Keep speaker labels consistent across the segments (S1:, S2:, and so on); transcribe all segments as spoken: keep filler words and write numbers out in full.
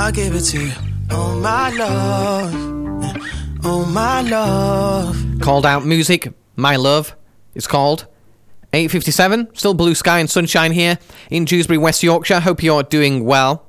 S1: I'll give it to you. Oh my love, oh my love.
S2: Called Out Music, My Love, it's called. eight fifty-seven, still blue sky and sunshine here in Dewsbury, West Yorkshire. Hope you're doing well.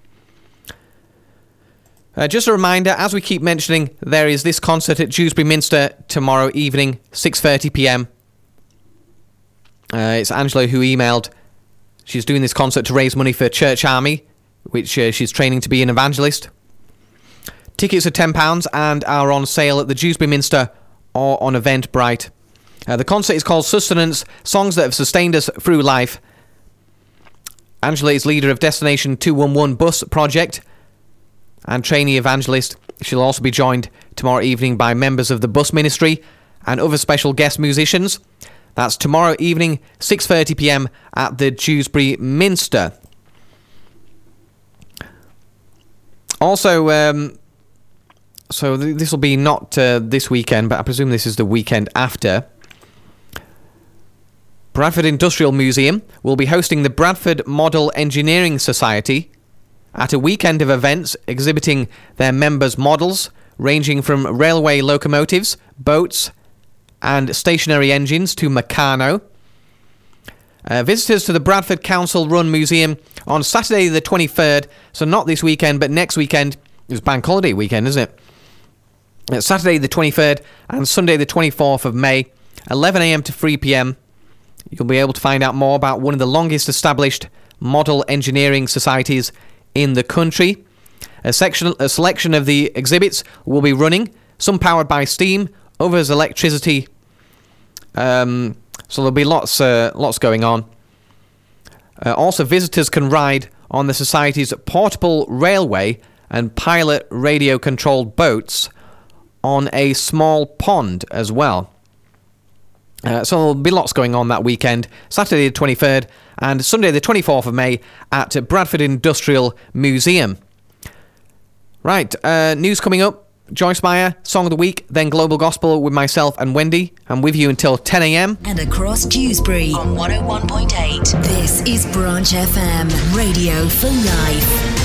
S2: Uh, just a reminder, as we keep mentioning, there is this concert at Dewsbury Minster tomorrow evening, six thirty p m. Uh, it's Angela who emailed. She's doing this concert to raise money for Church Army, which uh, she's training to be an evangelist. Tickets are ten pounds and are on sale at the Dewsbury Minster or on Eventbrite. Uh, the concert is called Sustenance, Songs That Have Sustained Us Through Life. Angela is leader of Destination two one one Bus Project and trainee evangelist. She'll also be joined tomorrow evening by members of the Bus Ministry and other special guest musicians. That's tomorrow evening, six thirty p m at the Dewsbury Minster. Also, um, so th- this will be not uh, this weekend, but I presume this is the weekend after. Bradford Industrial Museum will be hosting the Bradford Model Engineering Society at a weekend of events exhibiting their members' models, ranging from railway locomotives, boats, and stationary engines to Meccano. Uh, visitors to the Bradford Council-run museum on Saturday the twenty-third, so not this weekend, but next weekend. It's bank holiday weekend, isn't it? It's Saturday the twenty-third and Sunday the twenty-fourth of May, eleven a m to three p m. You'll be able to find out more about one of the longest established model engineering societies in the country. A, section, a selection of the exhibits will be running, some powered by steam, others electricity. Um, so there'll be lots, uh, lots going on. Uh, also, visitors can ride on the Society's portable railway and pilot radio-controlled boats on a small pond as well. Uh, so there'll be lots going on that weekend, Saturday the twenty-third and Sunday the twenty-fourth of May at Bradford Industrial Museum. Right, uh, news coming up. Joyce Meyer, Song of the Week, then Global Gospel with myself and Wendy. I'm with you until ten a m.
S3: And across Dewsbury on one oh one point eight. This is Branch F M, Radio for Life.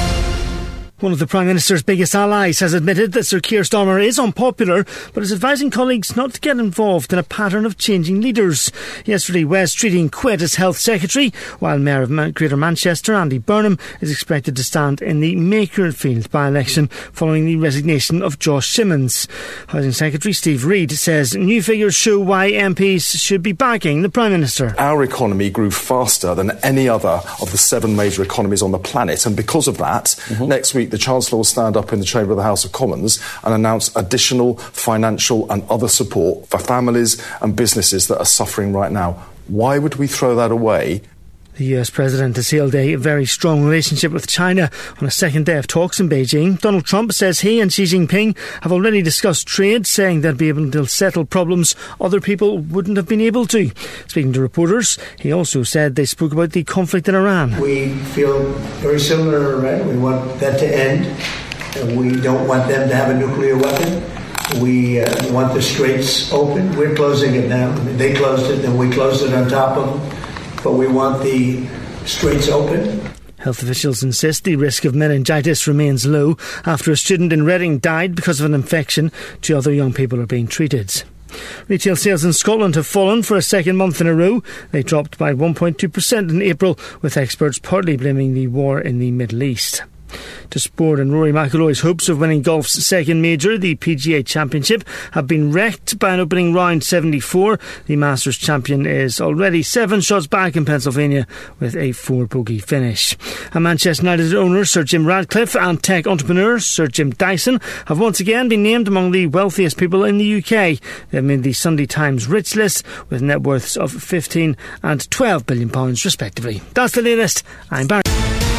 S4: One of the Prime Minister's biggest allies has admitted that Sir Keir Starmer is unpopular, but is advising colleagues not to get involved in a pattern of changing leaders. Yesterday, Wes Streeting quit as Health Secretary, while Mayor of Man- Greater Manchester, Andy Burnham, is expected to stand in the Makerfield by-election following the resignation of Josh Simmons. Housing Secretary Steve Reid says new figures show why M Ps should be backing the Prime Minister.
S5: Our economy grew faster than any other of the seven major economies on the planet, and because of that, mm-hmm. next week the Chancellor will stand up in the chamber of the House of Commons and announce additional financial and other support for families and businesses that are suffering right now. Why would we throw that away?
S4: The U S President has hailed a very strong relationship with China on a second day of talks in Beijing. Donald Trump says he and Xi Jinping have already discussed trade, saying they'll be able to settle problems other people wouldn't have been able to. Speaking to reporters, he also said they spoke about the conflict in Iran.
S6: We feel very similar to Iran. We want that to end. And we don't want them to have a nuclear weapon. We uh, want the straits open. We're closing it now. I mean, they closed it, and we closed it on top of them. But we want the straits open.
S4: Health officials insist the risk of meningitis remains low after a student in Reading died because of an infection. Two other young people are being treated. Retail sales in Scotland have fallen for a second month in a row. They dropped by one point two percent in April, with experts partly blaming the war in the Middle East. To sport, and Rory McIlroy's hopes of winning golf's second major, the P G A Championship, have been wrecked by an opening round seventy-four. The Masters champion is already seven shots back in Pennsylvania with a four-bogey finish. And Manchester United owner Sir Jim Ratcliffe and tech entrepreneur Sir Jim Dyson have once again been named among the wealthiest people in the U K. They've made the Sunday Times Rich List with net worths of fifteen and twelve billion pounds respectively. That's the latest. I'm Barry.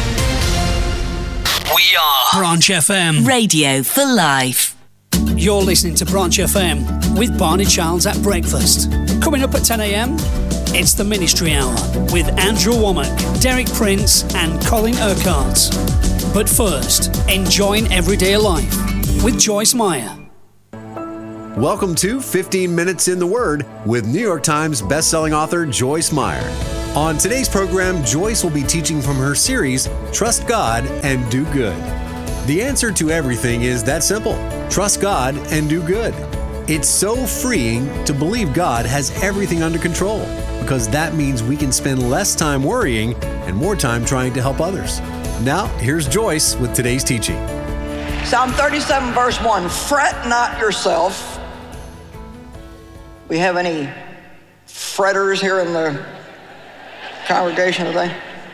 S7: We are Branch F M,
S3: Radio for Life.
S7: You're listening to Branch F M with Barney Childs at breakfast. Coming up at ten a m, it's the Ministry Hour with Andrew Womack, Derek Prince and Colin Urquhart. But first, enjoying everyday life with Joyce Meyer.
S8: Welcome to fifteen minutes in the Word with New York Times bestselling author Joyce Meyer. On today's program, Joyce will be teaching from her series, Trust God and Do Good. The answer to everything is that simple. Trust God and do good. It's so freeing to believe God has everything under control, because that means we can spend less time worrying and more time trying to help others. Now, here's Joyce with today's teaching.
S9: Psalm thirty-seven, verse one, fret not yourself. We have any fretters here in the congregation today?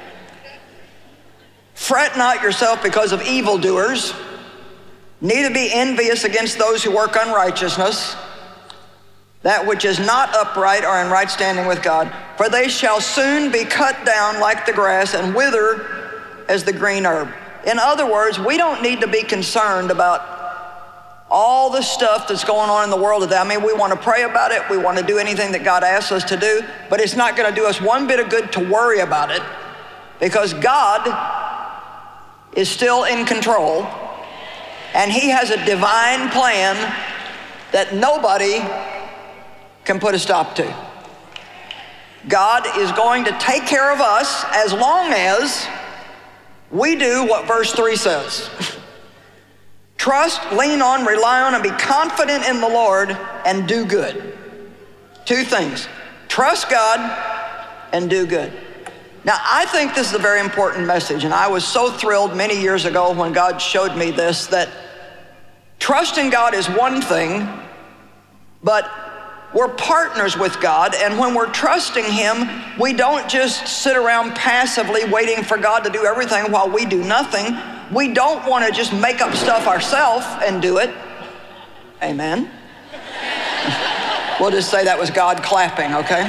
S9: Fret not yourself because of evildoers, neither be envious against those who work unrighteousness, that which is not upright or in right standing with God, for they shall soon be cut down like the grass and wither as the green herb. In other words, we don't need to be concerned about all the stuff that's going on in the world today. I mean, we want to pray about it. We want to do anything that God asks us to do, but it's not going to do us one bit of good to worry about it, because God is still in control, and he has a divine plan that nobody can put a stop to. God is going to take care of us as long as we do what verse three says. Trust, lean on, rely on, and be confident in the Lord and do good. Two things. Trust God and do good. Now, I think this is a very important message, and I was so thrilled many years ago when God showed me this, that trusting God is one thing, but we're partners with God, and when we're trusting him, we don't just sit around passively waiting for God to do everything while we do nothing. We don't want to just make up stuff ourselves and do it. Amen. We'll just say that was God clapping, okay?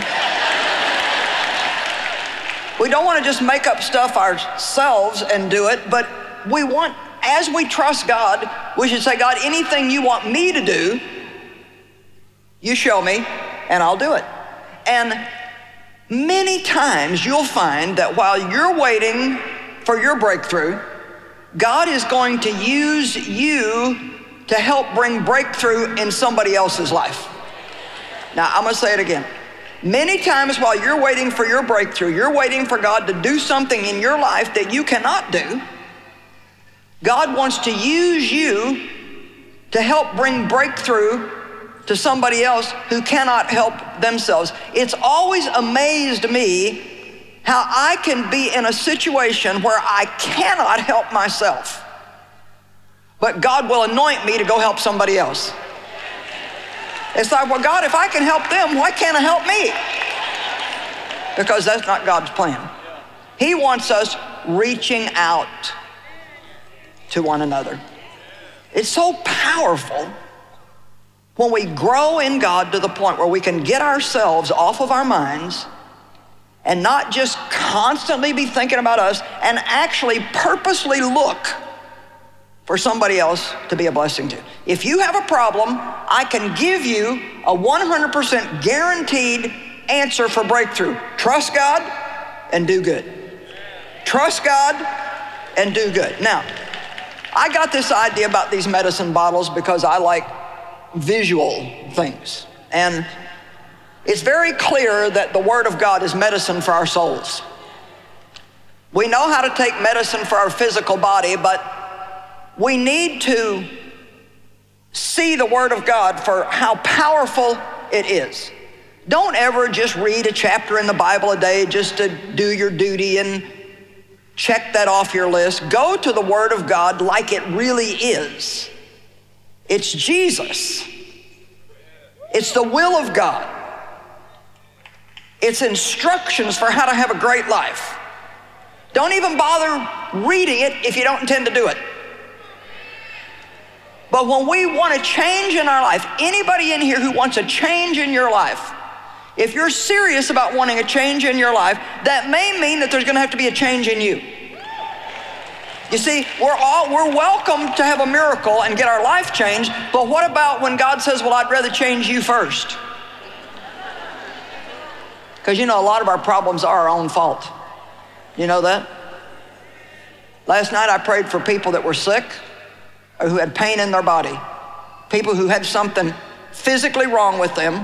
S9: We don't want to just make up stuff ourselves and do it, but we want, as we trust God, we should say, God, anything you want me to do, you show me, and I'll do it. And many times you'll find that while you're waiting for your breakthrough, God is going to use you to help bring breakthrough in somebody else's life. Now, I'm gonna say it again. Many times while you're waiting for your breakthrough, you're waiting for God to do something in your life that you cannot do. God wants to use you to help bring breakthrough to somebody else who cannot help themselves. It's always amazed me how I can be in a situation where I cannot help myself, but God will anoint me to go help somebody else. It's like, well, God, if I can help them, why can't I help me? Because that's not God's plan. He wants us reaching out to one another. It's so powerful when we grow in God to the point where we can get ourselves off of our minds and not just constantly be thinking about us, and actually purposely look for somebody else to be a blessing to. If you have a problem, I can give you a one hundred percent guaranteed answer for breakthrough. Trust God and do good. Trust God and do good. Now, I got this idea about these medicine bottles because I like visual things. And it's very clear that the Word of God is medicine for our souls. We know how to take medicine for our physical body, but we need to see the Word of God for how powerful it is. Don't ever just read a chapter in the Bible a day just to do your duty and check that off your list. Go to the Word of God like it really is. It's Jesus. It's the will of God. It's instructions for how to have a great life. Don't even bother reading it if you don't intend to do it. But when we want a change in our life, anybody in here who wants a change in your life, if you're serious about wanting a change in your life, that may mean that there's going to have to be a change in you. You see, we're all we're welcome to have a miracle and get our life changed, but what about when God says, well, I'd rather change you first? Because you know, a lot of our problems are our own fault. You know that? Last night I prayed for people that were sick or who had pain in their body, people who had something physically wrong with them.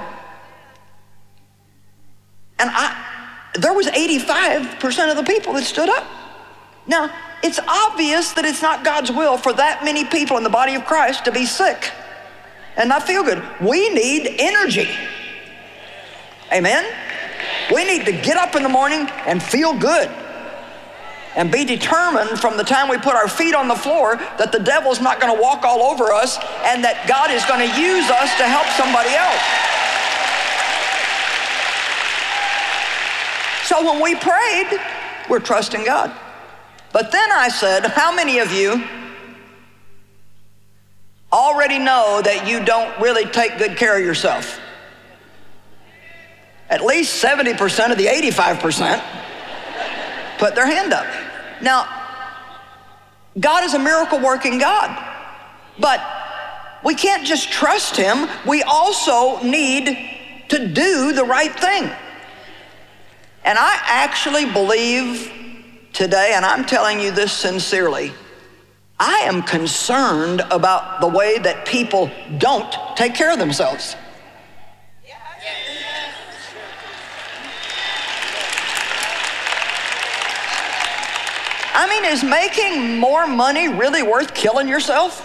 S9: And I, there was eighty-five percent of the people that stood up. Now, it's obvious that it's not God's will for that many people in the body of Christ to be sick and not feel good. We need energy. Amen? We need to get up in the morning and feel good and be determined from the time we put our feet on the floor that the devil's not going to walk all over us and that God is going to use us to help somebody else. So when we prayed, we're trusting God. But then I said, how many of you already know that you don't really take good care of yourself? At least seventy percent of the eighty-five percent put their hand up. Now, God is a miracle working God, but we can't just trust him. We also need to do the right thing. And I actually believe today, and I'm telling you this sincerely, I am concerned about the way that people don't take care of themselves. I mean, is making more money really worth killing yourself?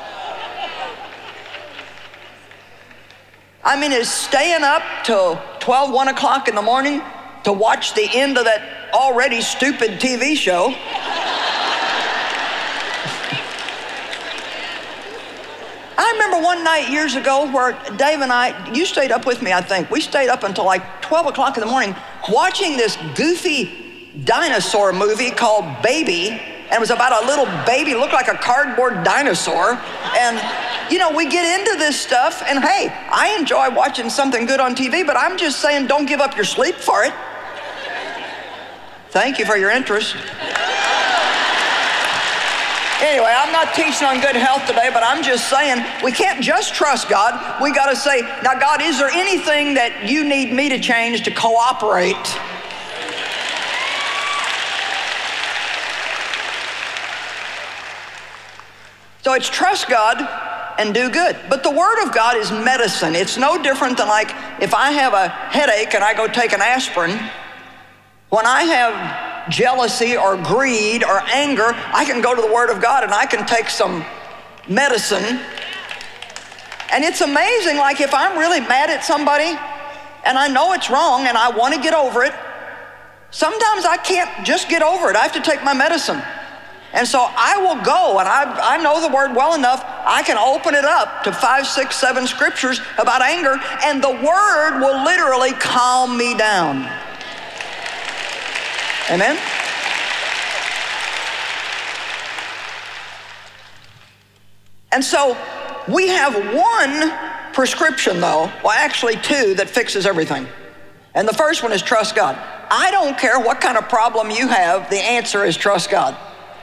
S9: I mean, is staying up till twelve, one o'clock in the morning to watch the end of that already stupid T V show? I remember one night years ago where Dave and I, you stayed up with me, I think. We stayed up until like twelve o'clock in the morning watching this goofy dinosaur movie called Baby, and it was about a little baby, looked like a cardboard dinosaur. And you know, we get into this stuff, and hey, I enjoy watching something good on T V, but I'm just saying, don't give up your sleep for it. Thank you for your interest. Anyway, I'm not teaching on good health today, but I'm just saying we can't just trust God. We got to say, now God, is there anything that you need me to change to cooperate? So it's trust God and do good. But the Word of God is medicine. It's no different than like if I have a headache and I go take an aspirin. When I have jealousy or greed or anger, I can go to the Word of God and I can take some medicine. And it's amazing, like if I'm really mad at somebody and I know it's wrong and I want to get over it, sometimes I can't just get over it. I have to take my medicine. And so I will go, and I, I know the Word well enough, I can open it up to five, six, seven scriptures about anger, and the Word will literally calm me down. Amen? And so we have one prescription though, well actually two, that fixes everything. And the first one is trust God. I don't care what kind of problem you have, the answer is trust God.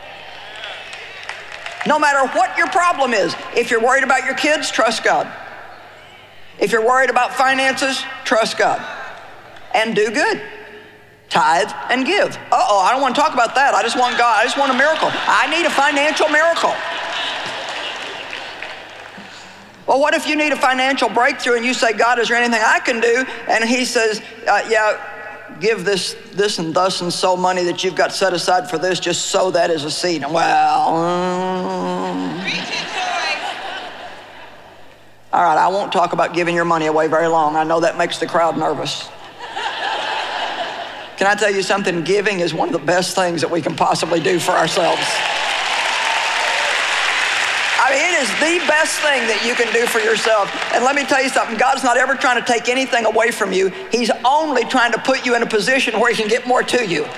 S9: No matter what your problem is, if you're worried about your kids, trust God. If you're worried about finances, trust God. And do good. Tithe and give. Uh-oh, I don't want to talk about that. I just want God. I just want a miracle. I need a financial miracle. Well, what if you need a financial breakthrough and you say, God, is there anything I can do? And he says, uh, yeah, give this, this and thus and so money that you've got set aside for this, just sow that as a seed. Well, um, all right, I won't talk about giving your money away very long. I know that makes the crowd nervous. Can I tell you something? Giving is one of the best things that we can possibly do for ourselves. I mean, it is the best thing that you can do for yourself. And let me tell you something, God's not ever trying to take anything away from you. He's only trying to put you in a position where he can get more to you.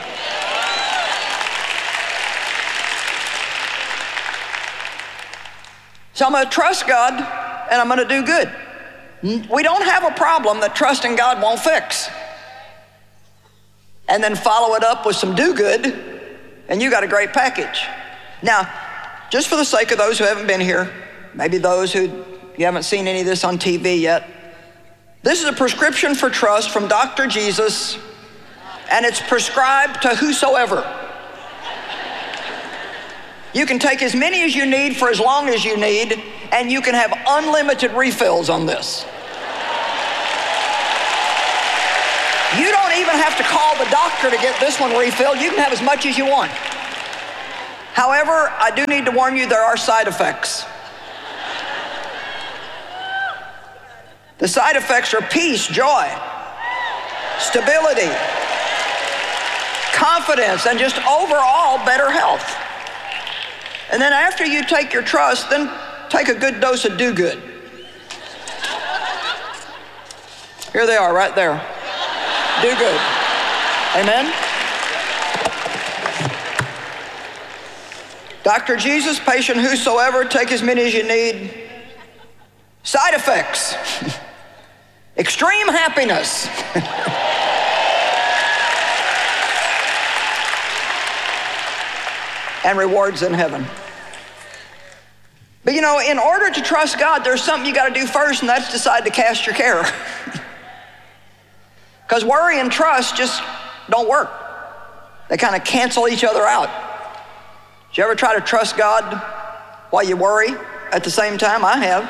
S9: So I'm going to trust God and I'm going to do good. We don't have a problem that trusting God won't fix. And then follow it up with some do good, and you got a great package. Now, just for the sake of those who haven't been here, maybe those who you haven't seen any of this on T V yet, this is a prescription for trust from Doctor Jesus, and it's prescribed to whosoever. You can take as many as you need for as long as you need, and you can have unlimited refills on this. You don't even have to call the doctor to get this one refilled. You can have as much as you want. However, I do need to warn you, there are side effects. The side effects are peace, joy, stability, confidence, and just overall better health. And then after you take your trust, then take a good dose of do good. Here they are right there. Do good. Amen? Doctor Jesus, patient whosoever, take as many as you need. Side effects. Extreme happiness. And rewards in heaven. But you know, in order to trust God, there's something you got to do first, and that's decide to cast your care. Because worry and trust just don't work. They kind of cancel each other out. Did you ever try to trust God while you worry at the same time? I have.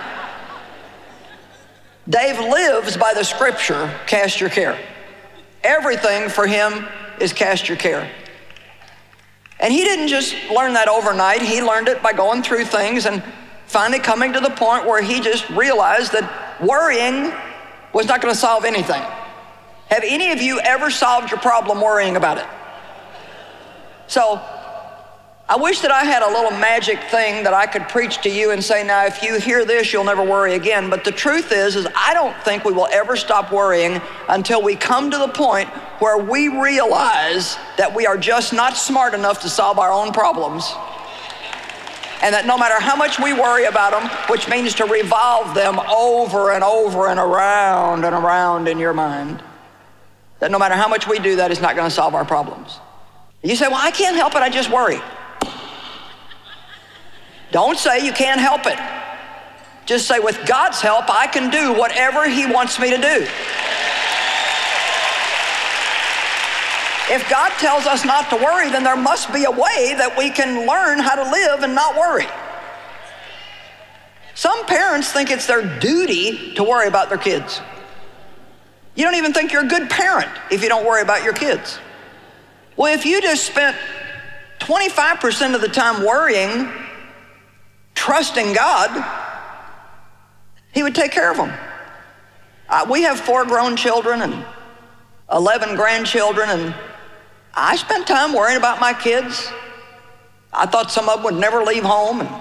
S9: Dave lives by the scripture, cast your care. Everything for him is cast your care. And he didn't just learn that overnight. He learned it by going through things and finally coming to the point where he just realized that worrying was not going to solve anything. Have any of you ever solved your problem worrying about it? So I wish that I had a little magic thing that I could preach to you and say, now if you hear this, you'll never worry again. But the truth is, is I don't think we will ever stop worrying until we come to the point where we realize that we are just not smart enough to solve our own problems. And that no matter how much we worry about them, which means to revolve them over and over and around and around in your mind, that no matter how much we do that, it's not going to solve our problems. You say, well, I can't help it, I just worry. Don't say you can't help it. Just say, with God's help, I can do whatever He wants me to do. If God tells us not to worry, then there must be a way that we can learn how to live and not worry. Some parents think it's their duty to worry about their kids. You don't even think you're a good parent if you don't worry about your kids. Well, if you just spent twenty-five percent of the time worrying, trusting God, He would take care of them. Uh, we have four grown children and eleven grandchildren, and I spent time worrying about my kids. I thought some of them would never leave home. And,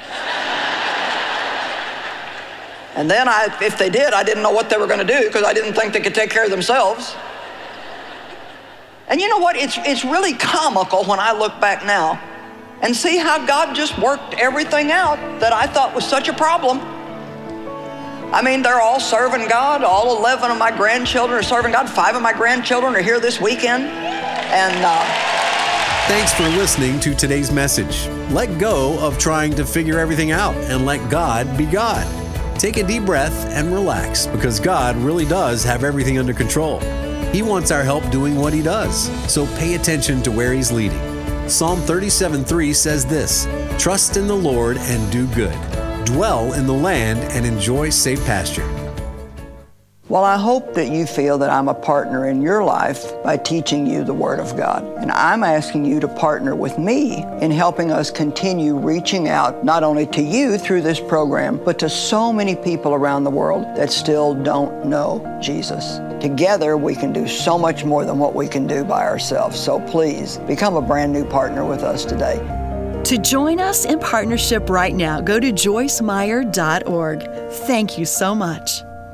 S9: and then I, if they did, I didn't know what they were going to do because I didn't think they could take care of themselves. And you know what? It's, it's really comical when I look back now and see how God just worked everything out that I thought was such a problem. I mean, they're all serving God. All eleven of my grandchildren are serving God. Five of my grandchildren are here this weekend. And uh,
S8: thanks for listening to today's message. Let go of trying to figure everything out and let God be God. Take a deep breath and relax, because God really does have everything under control. He wants our help doing what He does, so pay attention to where He's leading. Psalm thirty-seven three says this: "Trust in the Lord and do good. Dwell in the land and enjoy safe pasture."
S9: Well, I hope that you feel that I'm a partner in your life by teaching you the Word of God. And I'm asking you to partner with me in helping us continue reaching out not only to you through this program, but to so many people around the world that still don't know Jesus. Together, we can do so much more than what we can do by ourselves. So please, become a brand new partner with us today.
S10: To join us in partnership right now, go to joyce meyer dot org. Thank you so much.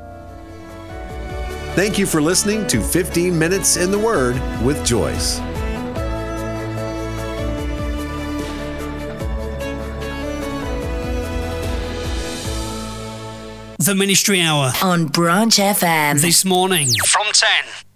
S8: Thank you for listening to fifteen minutes in the Word with Joyce.
S7: The Ministry Hour
S3: on Branch F M.
S7: This morning from ten.